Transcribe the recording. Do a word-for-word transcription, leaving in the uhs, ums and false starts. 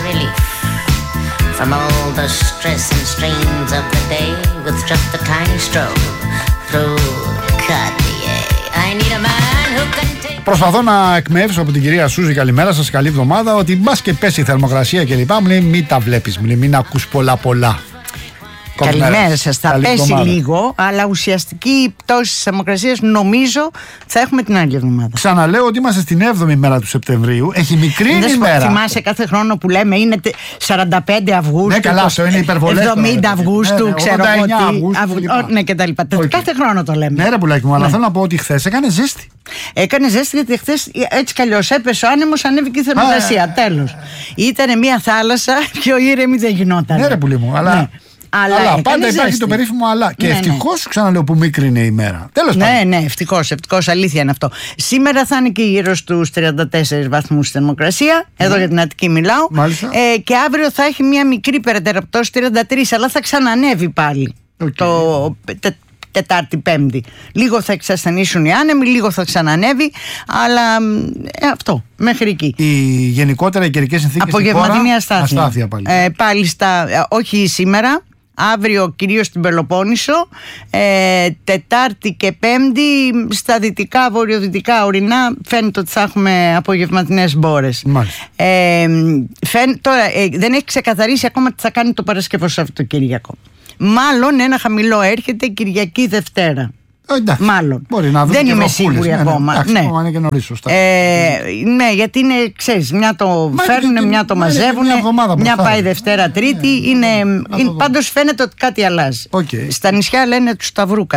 relief from all the stress and strains of the day with just a tiny stroll through Cartier. I need a man who can take... Προσπαθώ να εκμεύσω από την κυρία Σούζη, καλημέρα σας, καλή εβδομάδα, ότι μπας και πέσει η θερμοκρασία κλπ. Μου λέει μην τα βλέπεις, μου λέει μην ακούς πολλά πολλά. Καλημέρα σας. Θα καλή πέσει εβδομάδα. λίγο, αλλά ουσιαστική πτώση της θερμοκρασίας νομίζω θα έχουμε την άλλη εβδομάδα. Ξαναλέω ότι είμαστε στην έβδομη μέρα του Σεπτεμβρίου. Έχει μικρή Δεν ημέρα. θυμάσαι κάθε χρόνο που λέμε είναι σαράντα πέντε Αυγούστου. Ναι, καλά, αυτό είναι υπερβολές. εβδομήντα Αυγούστου, ναι, ναι, ξέρω εγώ τι. Αυγούστου, Αυγ... Ναι, και τα λοιπά. Okay. Κάθε χρόνο το λέμε. Ναι, ρε πουλάκι μου, αλλά ναι. θέλω να πω ότι χθες έκανε ζέστη. Έκανε ζέστη γιατί χθες έτσι κι αλλιώς έπεσε ο άνεμος, ανέβηκε η θερμοκρασία. Τέλος. Ήταν μια θάλασσα πιο ήρεμη δεν γινόταν. Ναι, ρε πουλί μου, αλλά. Ναι. Αλλά, αλλά πάντα ζέστη. υπάρχει το περίφημο αλλά. Και ναι, ευτυχώς, ναι. ξαναλέω, που μικρή είναι η μέρα. Τέλος πάντων. Ναι, ναι, ευτυχώς, ευτυχώς, αλήθεια είναι αυτό. Σήμερα θα είναι και γύρω στους τριάντα τέσσερις βαθμούς θερμοκρασία. Mm. Εδώ για την Αττική μιλάω. Ε, και αύριο θα έχει μια μικρή περαιτέρω πτώση, τριάντα τρία, αλλά θα ξανανεύει πάλι. Okay. Το τε, Τετάρτη, Πέμπτη. Λίγο θα εξασθενήσουν οι άνεμοι, λίγο θα ξανανεύει, αλλά ε, αυτό, μέχρι εκεί. Οι γενικότερα οι καιρικές συνθήκες. Απογευματινή αστάθεια. αστάθεια πάλι. Ε, πάλι στα, ε, όχι σήμερα. Αύριο κυρίως στην Πελοπόννησο, ε, Τετάρτη και Πέμπτη στα δυτικά, βορειοδυτικά ορεινά φαίνεται ότι θα έχουμε απογευματινές μπόρες. Ε, φαίν, τώρα ε, δεν έχει ξεκαθαρίσει ακόμα τι θα κάνει το Παρασκευό Σαββατοκύριακο. Μάλλον ένα χαμηλό έρχεται Κυριακή Δευτέρα. Εντάξει, μάλλον. Μπορεί να δεν είμαι σίγουρη ναι, ακόμα. Ναι, εντάξει, ναι. ακόμα είναι και νωρίς, σωστά. Ε, ναι, γιατί είναι, ξέρεις, μια το φέρνουν, μια το μαζεύουν, μια, μια πάει Δευτέρα, Τρίτη. Ναι, είναι, είναι, πάντως φαίνεται ότι κάτι αλλάζει. Okay. Στα νησιά λένε του Σταυρού.